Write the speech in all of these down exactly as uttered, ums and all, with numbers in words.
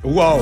¡Wow!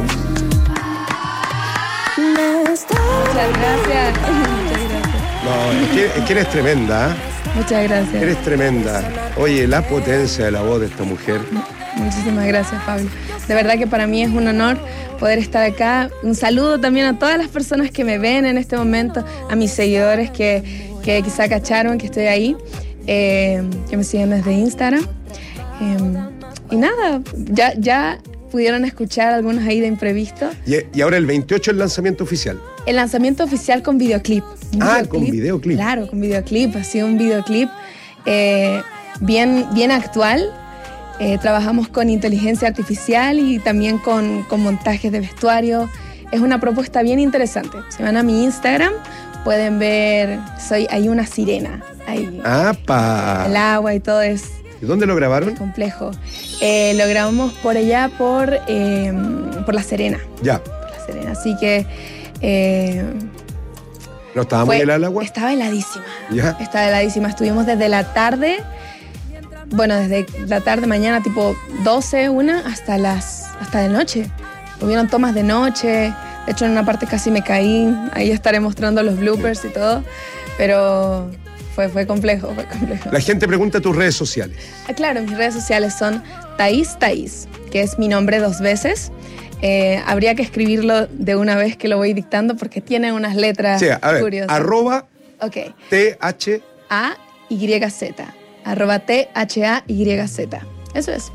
Muchas gracias. Muchas gracias. No, es que, es que eres tremenda, ¿eh? Muchas gracias. Eres tremenda. Oye, la potencia de la voz de esta mujer. Muchísimas gracias, Pablo. De verdad que para mí es un honor poder estar acá. Un saludo también a todas las personas que me ven en este momento, a mis seguidores que, que quizá cacharon que estoy ahí, eh, que me siguen desde Instagram. Eh, y nada, ya, ya pudieron escuchar algunos ahí de imprevisto. Y, y ahora el veintiocho el lanzamiento oficial. El lanzamiento oficial con videoclip. Un Ah, videoclip, con videoclip. Claro, con videoclip. Ha sido un videoclip eh, bien, bien actual. Eh, trabajamos con inteligencia artificial y también con, con montajes de vestuario. Es una propuesta bien interesante. Si van a mi Instagram, pueden ver, soy, hay una sirena ahí. ¡Apa! El agua y todo es ¿Y dónde lo grabaron? complejo. Eh, lo grabamos por allá, por, eh, por La Serena. Ya. Por La Serena. Así que... Eh, ¿No estaba fue, muy helada el agua? Estaba heladísima. Ya. Estaba heladísima. Estuvimos desde la tarde, bueno, desde la tarde, mañana, tipo doce, una, hasta las hasta de noche. Hubieron tomas de noche. De hecho, en una parte casi me caí. Ahí estaré mostrando los bloopers y todo. Pero fue, fue complejo, fue complejo. La gente pregunta tus redes sociales. Ah, claro, mis redes sociales son Thaís Thaís, que es mi nombre dos veces. Eh, habría que escribirlo de una vez que lo voy dictando porque tiene unas letras Sí, a ver, curiosas. arroba Ok. T H A Y Z. Arroba T H A Y Z. Eso es.